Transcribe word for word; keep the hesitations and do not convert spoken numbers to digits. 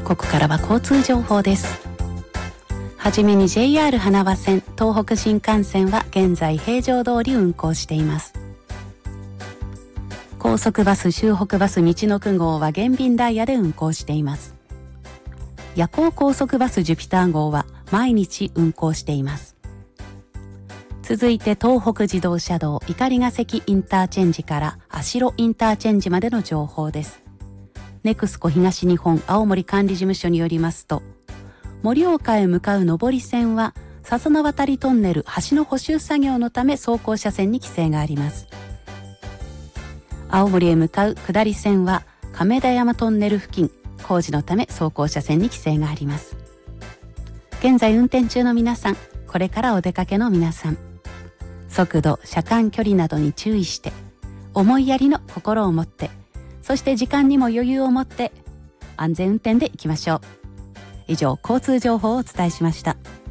ここからは交通情報です。はじめに ジェイアール 花輪線、東北新幹線は現在平常通り運行しています。高速バス、周北バス、みちのく号は減便ダイヤで運行しています。夜行高速バスジュピター号は毎日運行しています。続いて東北自動車道碇ヶ関インターチェンジから足呂インターチェンジまでの情報です。ネクスコ東日本青森管理事務所によりますと、盛岡へ向かう上り線は笹野渡りトンネル橋の補修作業のため走行車線に規制があります。青森へ向かう下り線は亀田山トンネル付近工事のため走行車線に規制があります。現在運転中の皆さん、これからお出かけの皆さん、速度、車間距離などに注意して、思いやりの心を持って、そして時間にも余裕を持って安全運転でいきましょう。以上、交通情報をお伝えしました。